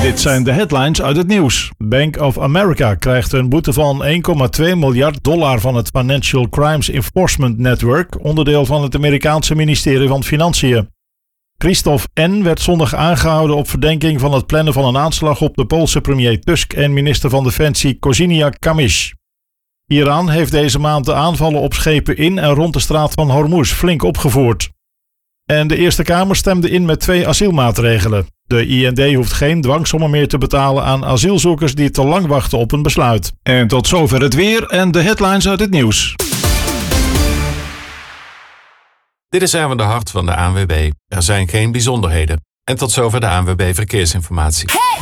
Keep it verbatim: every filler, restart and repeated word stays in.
Dit zijn de headlines uit het nieuws. Bank of America krijgt een boete van één komma twee miljard dollar van het Financial Crimes Enforcement Network, onderdeel van het Amerikaanse ministerie van Financiën. Christophe N. werd zondag aangehouden op verdenking van het plannen van een aanslag op de Poolse premier Tusk en minister van Defensie Kozyniak-Kamysz. Iran heeft deze maand de aanvallen op schepen in en rond de straat van Hormuz flink opgevoerd. En de Eerste Kamer stemde in met twee asielmaatregelen. De I N D hoeft geen dwangsommen meer te betalen aan asielzoekers die te lang wachten op een besluit. En tot zover het weer en de headlines uit het nieuws. Dit is Erwin de Hart van de A N W B. Er zijn geen bijzonderheden. En tot zover de A N W B Verkeersinformatie.